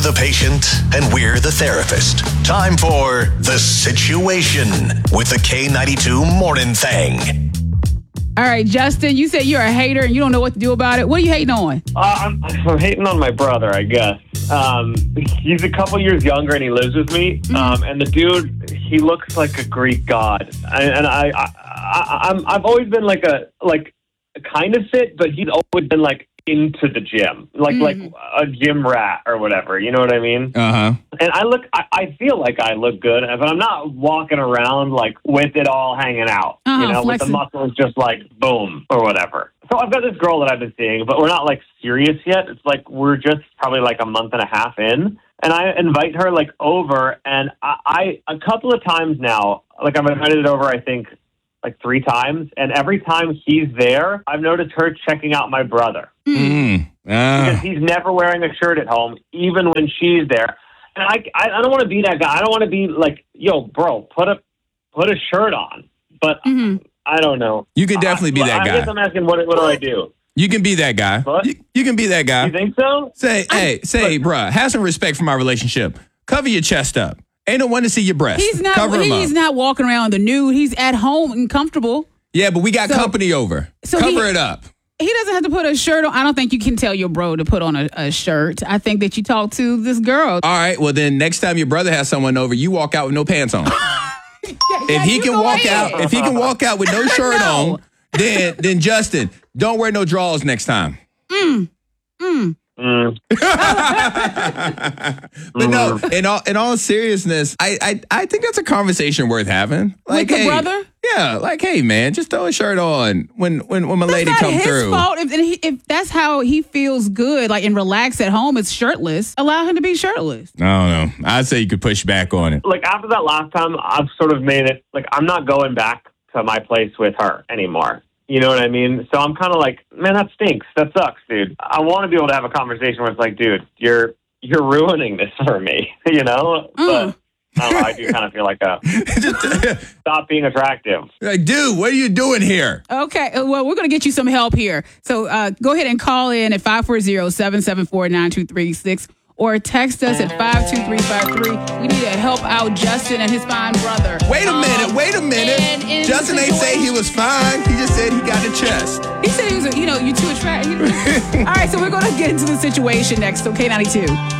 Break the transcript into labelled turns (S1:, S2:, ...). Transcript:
S1: the patient and we're the therapist. Time for The Situation with the K92 Morning Thing.
S2: All right, Justin, you said you're a hater and you don't know what to do about it. What are you hating on?
S3: I'm hating on my brother, I guess. He's a couple years younger and he lives with me. And the dude, he looks like a Greek god. I've always been like a kind of fit, but he's always been like into the gym, like a gym rat or whatever. You know what I mean?
S4: Uh-huh.
S3: And I feel like I look good, but I'm not walking around like with it all hanging out, with the muscles just like boom or whatever. So I've got this girl that I've been seeing, but we're not like serious yet. It's like we're just probably like a month and a half in. And I invite her like over, and I a couple of times now, like I've invited over, I think, like 3 times, and every time he's there, I've noticed her checking out my brother. Because he's never wearing a shirt at home, even when she's there. And I don't want to be that guy. I don't want to be like, yo, bro, put a shirt on. But I don't know.
S4: You can definitely be that guy.
S3: I guess I'm asking, what do I do?
S4: You can be that guy. You can be that guy.
S3: You think so?
S4: Say, bruh, have some respect for my relationship. Cover your chest up. Ain't no one to see your breasts.
S2: He's not walking around the nude. He's at home and comfortable.
S4: Yeah, but we got company over. So cover it up.
S2: He doesn't have to put a shirt on. I don't think you can tell your bro to put on a shirt. I think that you talk to this girl.
S4: All right, well then next time your brother has someone over, you walk out with no pants on. If he can walk out with no shirt on, then Justin, don't wear no drawers next time. But no, in all seriousness, I think that's a conversation worth having. Like,
S2: with the brother?
S4: Yeah, like, hey man, just throw a shirt on when my lady come through.
S2: That's not his fault. If that's how he feels good, like and relax at home, it's shirtless. Allow him to be shirtless.
S4: I don't know. I'd say you could push back on it.
S3: Like after that last time, I've sort of made it like I'm not going back to my place with her anymore. You know what I mean? So I'm kind of like, man, that stinks. That sucks, dude. I want to be able to have a conversation where it's like, dude, you're ruining this for me, you know? But I don't know, I do kind of feel like stop being attractive.
S4: Like, dude, what are you doing here?
S2: Okay, well, we're going to get you some help here. So go ahead and call in at 540-774-9236 or text us at 52353. We need to help out Justin and his fine brother.
S4: Wait a minute. Justin ain't say he was fine. He just said he got a chest.
S2: He said he was, you're too attractive. All right, so we're going to get into the situation next, so K92.